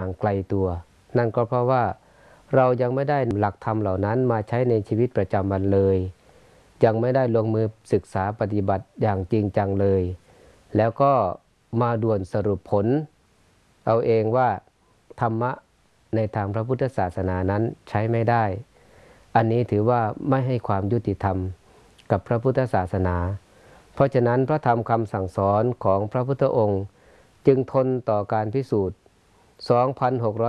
อย่างไกลตัวนั่นก็เพราะว่าเรายังไม่ได้หลักธรรมเหล่านั้นมาใช้ในชีวิตประจำวันเลยยังไม่ได้ลงมือศึกษาปฏิบัติอย่างจริงจังเลยแล้วก็มาด่วนสรุปผลเอาเองว่าธรรมะในทางพระพุทธศาสนานั้นใช้ไม่ได้อันนี้ถือว่าไม่ให้ความยุติธรรมกับพระพุทธศาสนาเพราะฉะนั้นพระธรรมคำสั่งสอนของพระพุทธองค์จึงทนต่อการพิสูจน์ 2,600